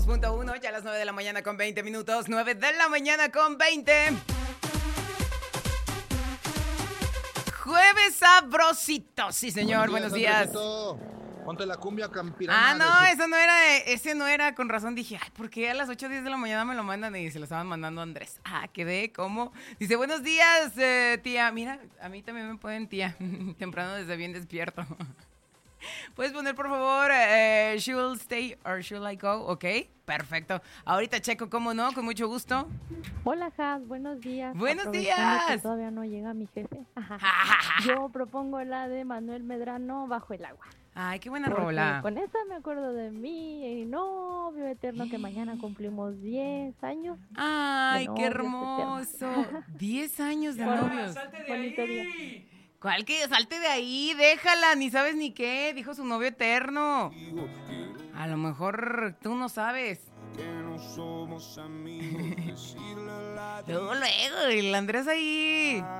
Punto uno, ya a las 9 de la mañana con 20 minutos. 9 de la mañana con 20. Jueves sabrosito, sí señor, buenos días. Ponte la cumbia campirana. No, ese no era, con razón dije, ay, ¿por qué a las 8:10 de la mañana me lo mandan? Y se lo estaban mandando a Andrés. Quedé como, dice, buenos días, tía. Mira, a mí también me ponen tía, temprano desde bien despierto. ¿Puedes poner, por favor, Should Stay or Should I Go? Ok, perfecto. Ahorita checo, ¿cómo no? Con mucho gusto. Hola, Jazz, buenos días. ¡Buenos días! Que todavía no llega mi jefe. Yo propongo la de Manuel Medrano, Bajo el agua. Ay, qué buena Porque rola. con esa me acuerdo de mi novio eterno, que mañana cumplimos 10 años. Ay, de qué novios hermoso. 10 años de novios. ¡Salte de Bonito ahí! ¿Cuál que salte de ahí? Déjala, ni sabes ni qué, dijo su novio eterno. A lo mejor tú no sabes. Luego, el Andrés ahí